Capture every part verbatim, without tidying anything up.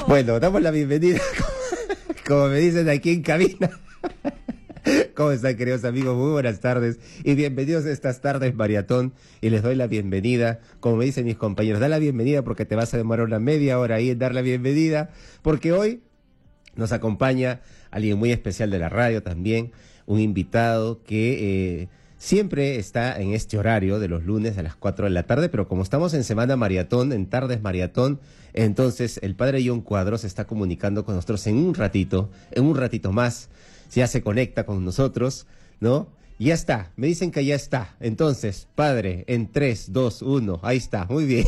Bueno, damos la bienvenida, como me dicen aquí en cabina. ¿Cómo están, queridos amigos? Muy buenas tardes y bienvenidos a estas tardes maratón. Y les doy la bienvenida, como me dicen mis compañeros, da la bienvenida porque te vas a demorar una media hora ahí en dar la bienvenida, porque hoy nos acompaña alguien muy especial de la radio también, un invitado que eh, siempre está en este horario de los lunes a las cuatro de la tarde, pero como estamos en semana maratón, en tardes maratón, entonces el padre John Cuadros se está comunicando con nosotros en un ratito, en un ratito más, ya se conecta con nosotros, ¿no? Ya está, me dicen que ya está. Entonces, padre, en tres, dos, uno, ahí está, muy bien.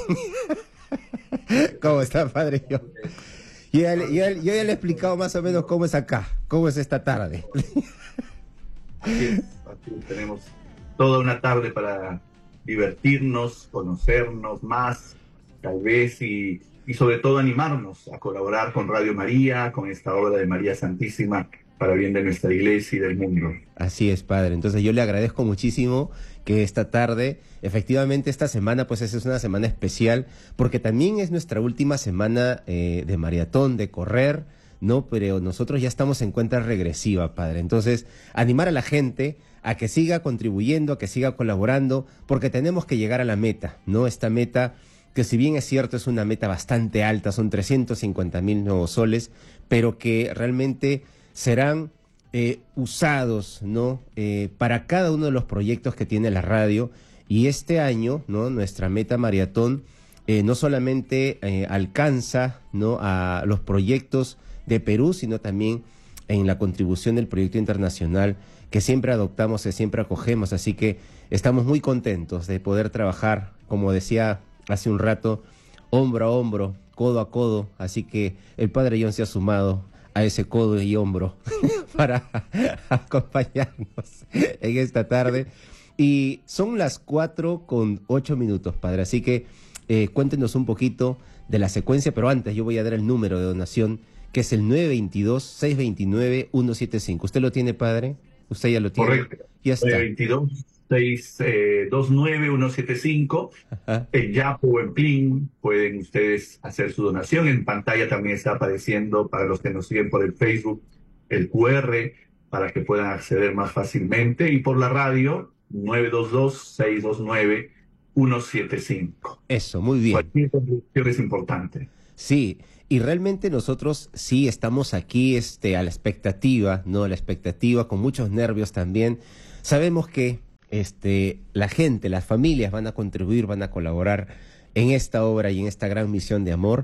¿Cómo está, padre John? Yo ya, le, yo, ya, yo ya le he explicado más o menos cómo es acá, cómo es esta tarde. Así es, así es, tenemos toda una tarde para divertirnos, conocernos más, tal vez, y, y sobre todo animarnos a colaborar con Radio María, con esta obra de María Santísima, para bien de nuestra iglesia y del mundo. Así es, padre. Entonces yo le agradezco muchísimo que esta tarde, efectivamente esta semana, pues es una semana especial, porque también es nuestra última semana eh, de maratón, de correr, ¿no? Pero nosotros ya estamos en cuenta regresiva, padre. Entonces, animar a la gente a que siga contribuyendo, a que siga colaborando, porque tenemos que llegar a la meta, ¿no? Esta meta, que si bien es cierto, es una meta bastante alta, son trescientos cincuenta mil nuevos soles, pero que realmente serán eh, usados, ¿no? Eh, para cada uno de los proyectos que tiene la radio. Y este año, ¿no? Nuestra meta maratón eh, no solamente eh, alcanza, ¿no? a los proyectos de Perú, sino también en la contribución del proyecto internacional que siempre adoptamos, que siempre acogemos. Así que estamos muy contentos de poder trabajar, como decía hace un rato, hombro a hombro, codo a codo. Así que el padre John se ha sumado a ese codo y hombro para acompañarnos en esta tarde. Y son las cuatro con ocho minutos, padre. Así que eh, cuéntenos un poquito de la secuencia, pero antes yo voy a dar el número de donación, que es el nueve dos dos, seis dos nueve, uno siete cinco. ¿Usted lo tiene, padre? ¿Usted ya lo tiene? Correcto. Ya está. nueve dos dos, seis dos nueve, uno siete cinco. En Yapo o en Plin pueden ustedes hacer su donación. En pantalla también está apareciendo, para los que nos siguen por el Facebook, el cu erre para que puedan acceder más fácilmente. Y por la radio, nueve dos dos, seis dos nueve, uno siete cinco. Eso, muy bien. Cualquier contribución es importante. Sí, y realmente nosotros sí estamos aquí este, a la expectativa, ¿no? A la expectativa, con muchos nervios también. Sabemos que este, la gente, las familias van a contribuir, van a colaborar en esta obra y en esta gran misión de amor.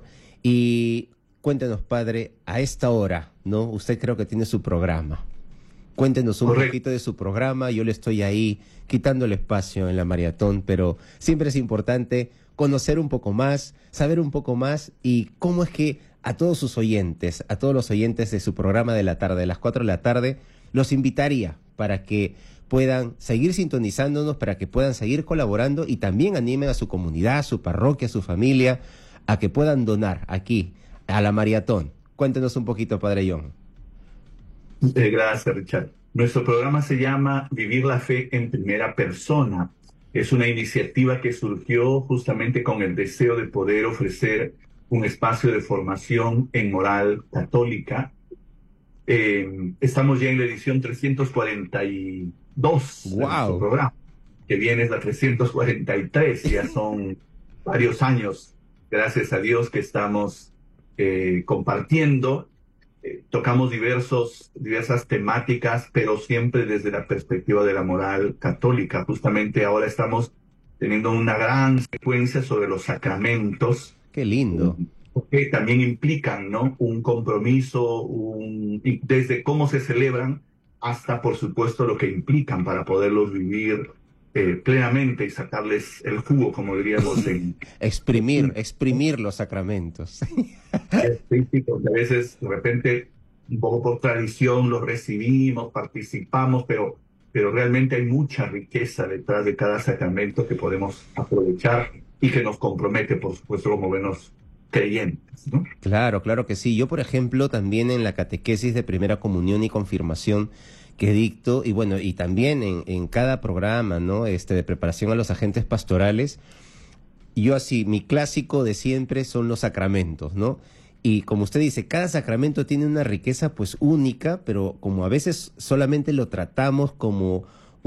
Y cuéntenos, padre, a esta hora, ¿no? Usted creo que tiene su programa. Cuéntenos un Correcto. poquito de su programa. Yo le estoy ahí quitando el espacio en la maratón, pero siempre es importante conocer un poco más, saber un poco más y cómo es que a todos sus oyentes, a todos los oyentes de su programa de la tarde, de las cuatro de la tarde, los invitaría para que puedan seguir sintonizándonos, para que puedan seguir colaborando y también animen a su comunidad, a su parroquia, a su familia, a que puedan donar aquí a la maratón. Cuéntenos un poquito, padre John. Eh, gracias, Richard. Nuestro programa se llama Vivir la Fe en Primera Persona. Es una iniciativa que surgió justamente con el deseo de poder ofrecer un espacio de formación en moral católica. Eh, estamos ya en la edición trescientos cuarenta y dos ¡Wow! de nuestro programa, que viene es la trescientos cuarenta y tres, ya son varios años, gracias a Dios, que estamos eh, compartiendo. Eh, tocamos diversos, diversas temáticas, pero siempre desde la perspectiva de la moral católica. Justamente ahora estamos teniendo una gran secuencia sobre los sacramentos. ¡Qué lindo! Que también implican, ¿no? Un compromiso, un, desde cómo se celebran hasta, por supuesto, lo que implican para poderlos vivir eh, plenamente y sacarles el jugo, como diríamos en... exprimir, exprimir los sacramentos. Porque a veces, de repente, un poco por tradición, los recibimos, participamos, pero, pero realmente hay mucha riqueza detrás de cada sacramento que podemos aprovechar y que nos compromete, por supuesto, como buenos creyentes, ¿no? Claro, claro que sí. Yo, por ejemplo, también en la catequesis de primera comunión y confirmación que dicto, y bueno, y también en, en cada programa, ¿no? Este, de preparación a los agentes pastorales, yo así, mi clásico de siempre son los sacramentos, ¿no? Y como usted dice, cada sacramento tiene una riqueza pues única, pero como a veces solamente lo tratamos como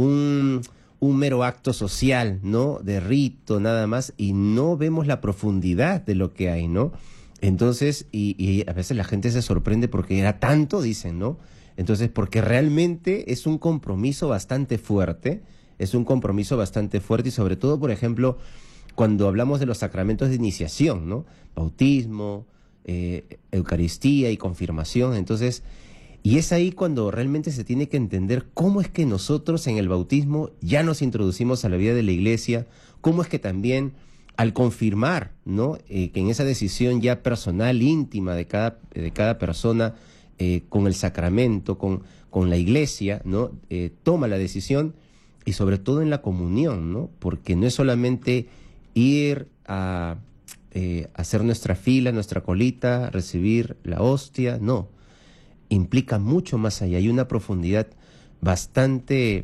un, un mero acto social, ¿no? De rito nada más, y no vemos la profundidad de lo que hay, ¿no? Entonces, y, y a veces la gente se sorprende porque era tanto, dicen, ¿no? Entonces, porque realmente es un compromiso bastante fuerte, es un compromiso bastante fuerte y sobre todo, por ejemplo, cuando hablamos de los sacramentos de iniciación, ¿no? Bautismo, eh, Eucaristía y confirmación. Entonces, y es ahí cuando realmente se tiene que entender cómo es que nosotros en el bautismo ya nos introducimos a la vida de la iglesia, cómo es que también al confirmar, ¿no? Eh, que en esa decisión ya personal, íntima de cada, de cada persona, eh, con el sacramento, con, con la iglesia, ¿no? Eh, toma la decisión, y sobre todo en la comunión, ¿no? Porque no es solamente ir a eh, hacer nuestra fila, nuestra colita, recibir la hostia, no. Implica mucho más allá, hay una profundidad bastante,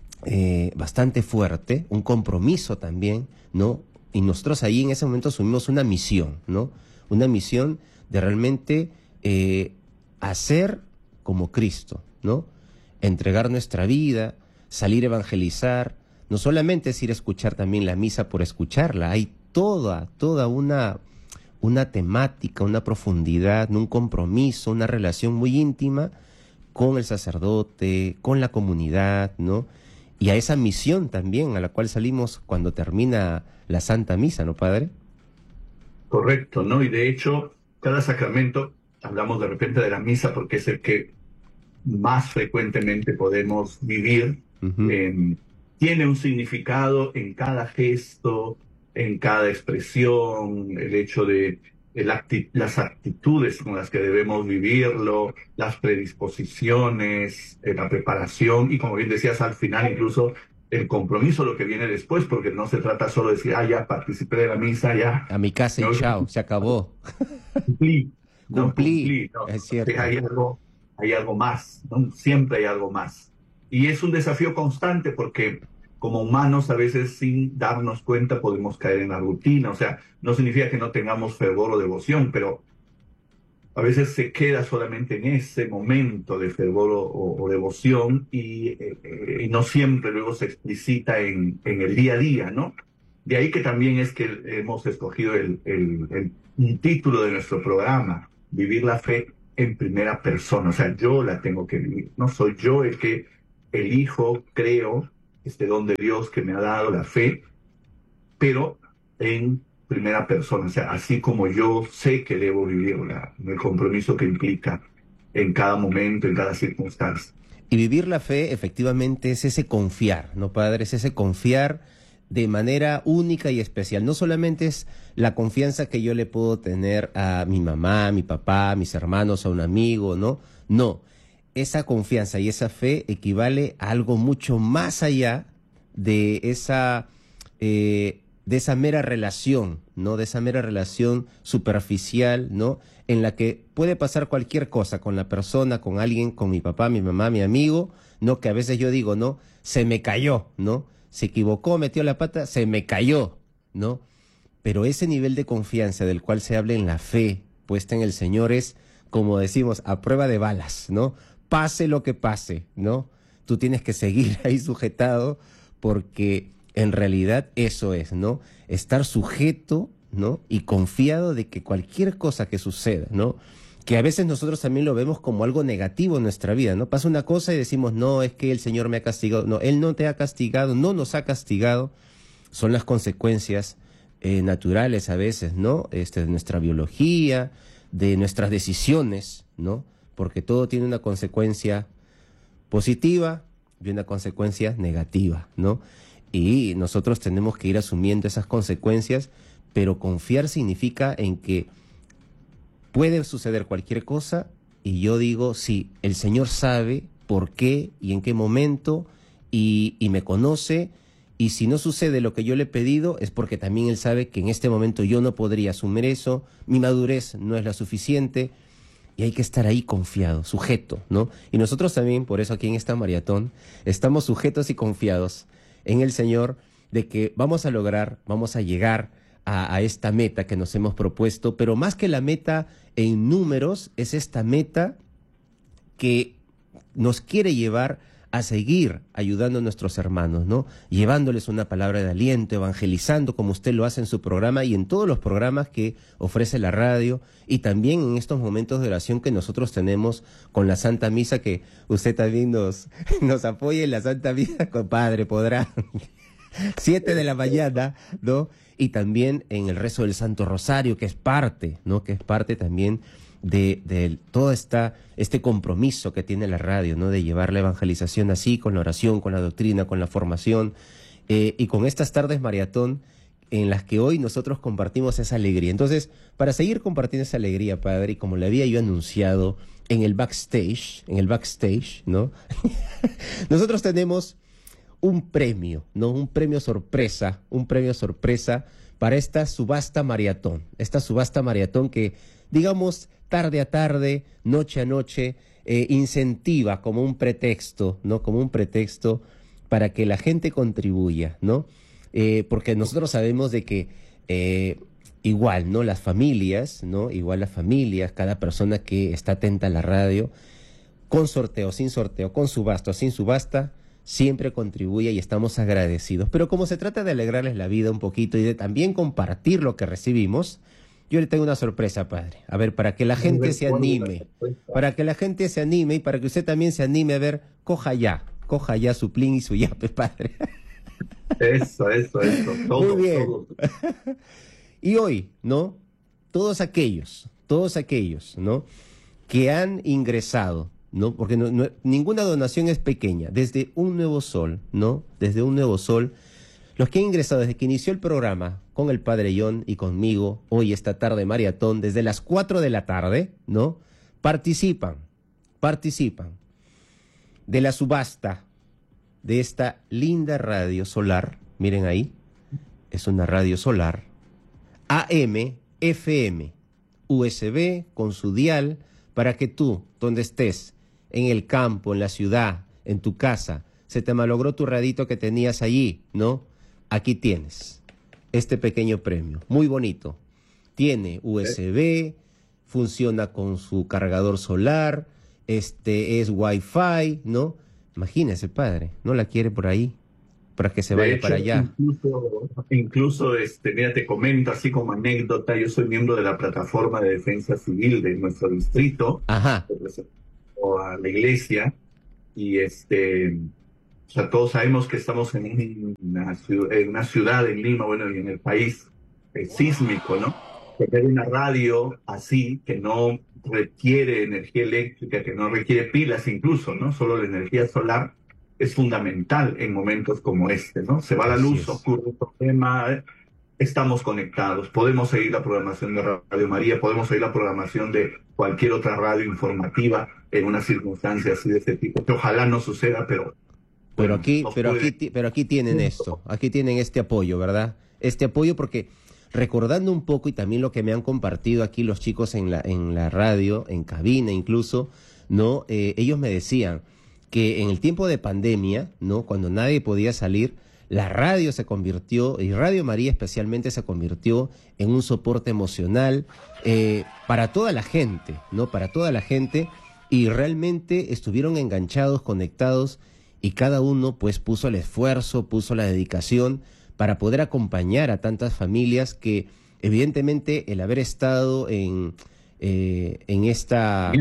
eh, bastante fuerte, un compromiso también, ¿no? Y nosotros ahí en ese momento asumimos una misión, ¿no? Una misión de realmente eh, hacer como Cristo, ¿no? Entregar nuestra vida, salir a evangelizar. No solamente es ir a escuchar también la misa por escucharla, hay toda, toda una, una temática, una profundidad, un compromiso, una relación muy íntima con el sacerdote, con la comunidad, ¿no? Y a esa misión también a la cual salimos cuando termina la Santa Misa, ¿no, Padre? Correcto, ¿no? Y de hecho, cada sacramento, hablamos de repente de la misa porque es el que más frecuentemente podemos vivir, Uh-huh. eh, tiene un significado en cada gesto, en cada expresión, el hecho de el acti- las actitudes con las que debemos vivirlo, las predisposiciones, eh, la preparación y como bien decías al final incluso el compromiso, lo que viene después, porque no se trata solo de decir, ah, ya participé de la misa, ya A mi casa y no, chao, se acabó. cumplí, no Cumplí, cumplí, no, es entonces cierto. hay algo, hay algo más, ¿no? Siempre hay algo más. Y es un desafío constante porque como humanos a veces sin darnos cuenta podemos caer en la rutina, o sea, no significa que no tengamos fervor o devoción, pero a veces se queda solamente en ese momento de fervor o, o- o devoción y, eh, eh, y no siempre luego se explicita en, en el día a día, ¿no? De ahí que también es que hemos escogido el, el- el- un título de nuestro programa, Vivir la Fe en Primera Persona. O sea, yo la tengo que vivir, no soy yo el que elijo, creo, este don de Dios que me ha dado la fe, pero en primera persona, o sea, así como yo sé que debo vivirla, el compromiso que implica en cada momento, en cada circunstancia. Y vivir la fe efectivamente es ese confiar, ¿no, Padre? Es ese confiar de manera única y especial. No solamente es la confianza que yo le puedo tener a mi mamá, a mi papá, a mis hermanos, a un amigo, ¿no? No, esa confianza y esa fe equivale a algo mucho más allá de esa, eh, de esa mera relación, ¿no? De esa mera relación superficial, ¿no? En la que puede pasar cualquier cosa con la persona, con alguien, con mi papá, mi mamá, mi amigo, ¿no? Que a veces yo digo, ¿no? Se me cayó, ¿no? Se equivocó, metió la pata, se me cayó, ¿no? Pero ese nivel de confianza del cual se habla en la fe puesta en el Señor es, como decimos, a prueba de balas, ¿no? Pase lo que pase, ¿no? Tú tienes que seguir ahí sujetado porque en realidad eso es, ¿no? Estar sujeto, ¿no? Y confiado de que cualquier cosa que suceda, ¿no? Que a veces nosotros también lo vemos como algo negativo en nuestra vida, ¿no? Pasa una cosa y decimos, no, es que el Señor me ha castigado. No, Él no te ha castigado, no nos ha castigado. Son las consecuencias eh, naturales a veces, ¿no? Este, de nuestra biología, de nuestras decisiones, ¿no? Porque todo tiene una consecuencia positiva y una consecuencia negativa, ¿no? Y nosotros tenemos que ir asumiendo esas consecuencias, pero confiar significa en que puede suceder cualquier cosa y yo digo, sí, el Señor sabe por qué y en qué momento y, y me conoce, y si no sucede lo que yo le he pedido es porque también Él sabe que en este momento yo no podría asumir eso, mi madurez no es la suficiente y hay que estar ahí confiado, sujeto, ¿no? Y nosotros también, por eso aquí en esta maratón, estamos sujetos y confiados en el Señor de que vamos a lograr, vamos a llegar a, a esta meta que nos hemos propuesto, pero más que la meta en números, es esta meta que nos quiere llevar a seguir ayudando a nuestros hermanos, ¿no? Llevándoles una palabra de aliento, evangelizando como usted lo hace en su programa y en todos los programas que ofrece la radio, y también en estos momentos de oración que nosotros tenemos con la Santa Misa, que usted también nos, nos apoya en la Santa Misa, compadre, podrá. Siete de la mañana, ¿no? Y también en el rezo del Santo Rosario, que es parte, ¿no? Que es parte también de, de todo esta, este compromiso que tiene la radio, ¿no? De llevar la evangelización así, con la oración, con la doctrina, con la formación, eh, y con estas tardes maratón en las que hoy nosotros compartimos esa alegría. Entonces, para seguir compartiendo esa alegría, padre, y como le había yo anunciado en el backstage, en el backstage, ¿no? Nosotros tenemos un premio, ¿no? Un premio sorpresa, un premio sorpresa para esta subasta maratón, esta subasta maratón que, digamos, tarde a tarde, noche a noche, eh, incentiva como un pretexto, ¿no? Como un pretexto para que la gente contribuya, ¿no? Eh, porque nosotros sabemos de que eh, igual, ¿no? Las familias, ¿no? Igual las familias, cada persona que está atenta a la radio, con sorteo, sin sorteo, con subasta o sin subasta, siempre contribuye y estamos agradecidos. Pero como se trata de alegrarles la vida un poquito y de también compartir lo que recibimos, yo le tengo una sorpresa, padre. A ver, para que la gente se anime, para que la gente se anime y para que usted también se anime, a ver, coja ya, coja ya su plin y su yape, padre. Eso, eso, eso. Todo, Muy bien. todo. Y hoy, ¿no? Todos aquellos, todos aquellos, ¿no? Que han ingresado, ¿no? Porque no, no, ninguna donación es pequeña. Desde un nuevo sol, ¿no? Desde un nuevo sol, los que han ingresado desde que inició el programa con el Padre John y conmigo, hoy esta tarde maratón, desde las cuatro de la tarde, ¿no? Participan, participan de la subasta de esta linda radio solar. Miren ahí, es una radio solar, A M, F M, U S B con su dial, para que tú, donde estés, en el campo, en la ciudad, en tu casa, se te malogró tu radito que tenías allí, ¿no? Aquí tienes este pequeño premio, muy bonito. Tiene U S B, funciona con su cargador solar, este es Wi-Fi, ¿no? Imagínese, padre, ¿no la quiere por ahí? Para que se De vaya hecho, para allá. Incluso, incluso este, mira, te comento así como anécdota, yo soy miembro de la plataforma de defensa civil de nuestro distrito, Ajá. represento a la iglesia, y este, o sea, todos sabemos que estamos en una ciudad, en una ciudad en Lima, bueno, y en el país eh, sísmico, ¿no? Tener una radio así, que no requiere energía eléctrica, que no requiere pilas incluso, ¿no? Solo la energía solar, es fundamental en momentos como este, ¿no? Se va la luz, ocurre un problema, estamos conectados, podemos seguir la programación de Radio María, podemos seguir la programación de cualquier otra radio informativa en una circunstancia así de este tipo, que ojalá no suceda, pero... Pero bueno, aquí, nos pero puede- aquí, pero aquí tienen esto, aquí tienen este apoyo, ¿verdad? Este apoyo porque, recordando un poco y también lo que me han compartido aquí los chicos en la, en la radio, en cabina incluso, ¿no? Eh, ellos me decían que en el tiempo de pandemia, ¿no? Cuando nadie podía salir, la radio se convirtió, y Radio María especialmente se convirtió en un soporte emocional eh, para toda la gente, ¿no? Para toda la gente, y realmente estuvieron enganchados, conectados, y cada uno pues puso el esfuerzo, puso la dedicación para poder acompañar a tantas familias que evidentemente el haber estado en, eh, en esta...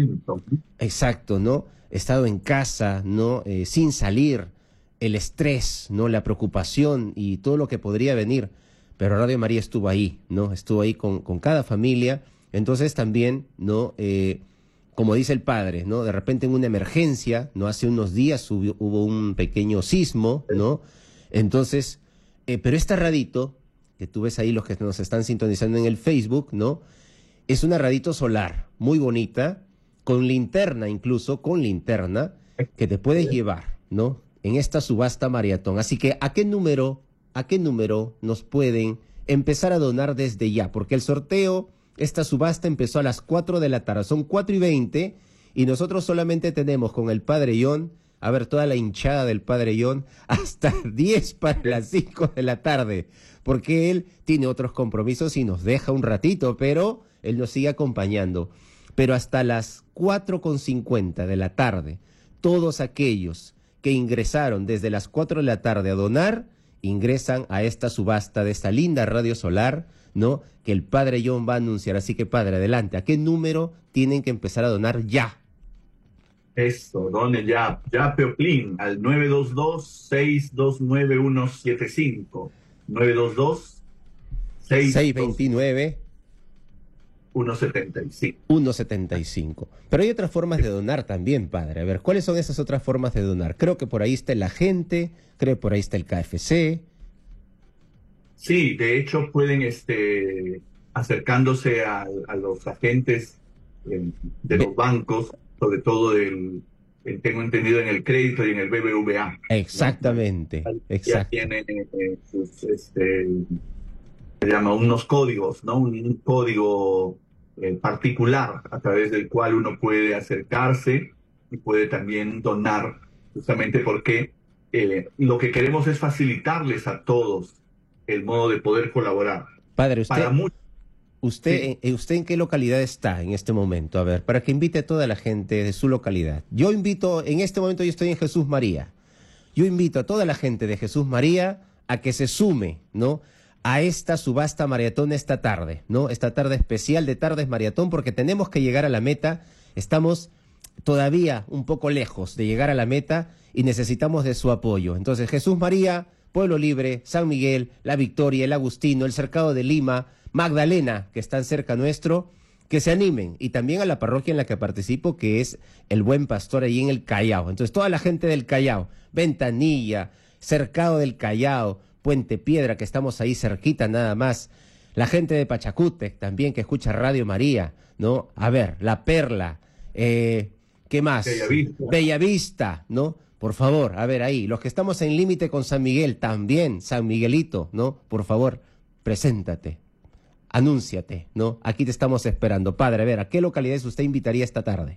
Exacto, ¿no? Estado en casa, ¿no? Eh, sin salir, el estrés, ¿no? La preocupación y todo lo que podría venir. Pero Radio María estuvo ahí, ¿no? Estuvo ahí con, con cada familia. Entonces también, ¿no? Eh, como dice el padre, ¿no? De repente en una emergencia, ¿no? Hace unos días hubo, hubo un pequeño sismo, ¿no? Entonces, eh, pero este radito, que tú ves ahí los que nos están sintonizando en el Facebook, ¿no? Es una radito solar, muy bonita, con linterna incluso, con linterna, que te puedes llevar, ¿no? En esta subasta maratón. Así que, ¿a qué número, a qué número nos pueden empezar a donar desde ya? Porque el sorteo, esta subasta empezó a las cuatro de la tarde, son cuatro y veinte, y nosotros solamente tenemos con el Padre John a ver, toda la hinchada del Padre John, hasta diez para las cinco de la tarde, porque él tiene otros compromisos y nos deja un ratito, pero él nos sigue acompañando. Pero hasta las cuatro con cincuenta de la tarde, todos aquellos que ingresaron desde las cuatro de la tarde a donar, ingresan a esta subasta de esta linda radio solar, ¿no?, que el Padre John va a anunciar. Así que, Padre, adelante. ¿A qué número tienen que empezar a donar ya? Eso, donen ya, ya Peoplín, al nueve dos dos, seis dos nueve, uno siete cinco. nueve dos dos, seis dos nueve, uno siete cinco. uno setenta y cinco. Pero hay otras formas de donar también, Padre. A ver, ¿cuáles son esas otras formas de donar? Creo que por ahí está el agente, creo que por ahí está el K F C. Sí, de hecho pueden, este, acercándose a, a los agentes eh, de los bancos, sobre todo del, eh, tengo entendido, en el crédito y en el B B V A. Exactamente, ¿No? exacto. Ya tienen eh, sus, este, se llama unos códigos, ¿no? Un, un código eh, particular a través del cual uno puede acercarse y puede también donar, justamente porque eh, lo que queremos es facilitarles a todos el modo de poder colaborar. Padre, usted, Para muchos, usted, sí. ¿usted en qué localidad está en este momento? A ver, para que invite a toda la gente de su localidad. Yo invito, en este momento yo estoy en Jesús María. Yo invito a toda la gente de Jesús María a que se sume, ¿no?, a esta subasta maratón esta tarde, ¿no? Esta tarde especial de Tardes Maratón, porque tenemos que llegar a la meta. Estamos todavía un poco lejos de llegar a la meta y necesitamos de su apoyo. Entonces, Jesús María, Pueblo Libre, San Miguel, La Victoria, El Agustino, el Cercado de Lima, Magdalena, que están cerca nuestro, que se animen. Y también a la parroquia en la que participo, que es el Buen Pastor, ahí en el Callao. Entonces, toda la gente del Callao, Ventanilla, Cercado del Callao, Puente Piedra, que estamos ahí cerquita nada más, la gente de Pachacútec también, que escucha Radio María, ¿no? A ver, La Perla, eh, ¿qué más? Bellavista. Bellavista, ¿no? Por favor, a ver ahí, los que estamos en límite con San Miguel, también, San Miguelito, ¿no? Por favor, preséntate, anúnciate, ¿no? Aquí te estamos esperando. Padre, a ver, ¿a qué localidades usted invitaría esta tarde?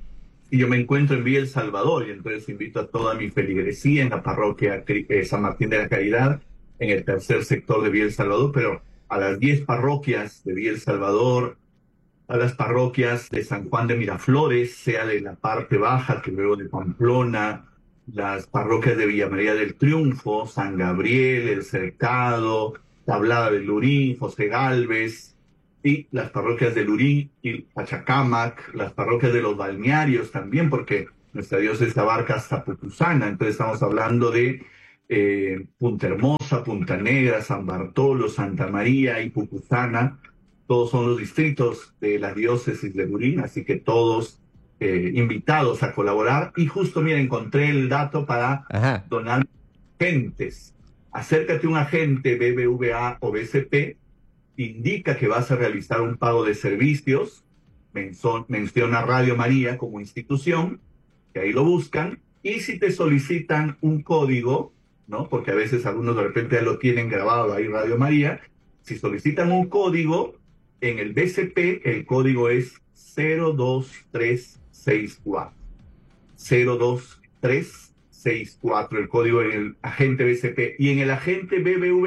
Y yo me encuentro en Villa El Salvador, y entonces invito a toda mi feligresía en la parroquia eh, San Martín de la Caridad, en el tercer sector de Villa El Salvador, pero a las diez parroquias de Villa El Salvador, a las parroquias de San Juan de Miraflores, sea de la parte baja, que luego de Pamplona, las parroquias de Villa María del Triunfo, San Gabriel, El Cercado, Tablada de Lurín, José Galvez, y las parroquias de Lurín y Pachacámac, las parroquias de los balnearios también, porque nuestra diócesis abarca hasta Pucusana. Entonces estamos hablando de eh, Punta Hermosa, Punta Negra, San Bartolo, Santa María y Pucusana. Todos son los distritos de la diócesis de Lurín, así que todos eh, invitados a colaborar. Y justo, mira, encontré el dato para Ajá. donar agentes. Acércate a un agente B B V A o B C P, indica que vas a realizar un pago de servicios, menso- menciona Radio María como institución, que ahí lo buscan, y si te solicitan un código, ¿no? Porque a veces algunos de repente ya lo tienen grabado ahí Radio María, si solicitan un código, en el B C P el código es cero dos tres seis cuatro. cero dos tres seis cuatro, el código en el agente B C P, y en el agente B B V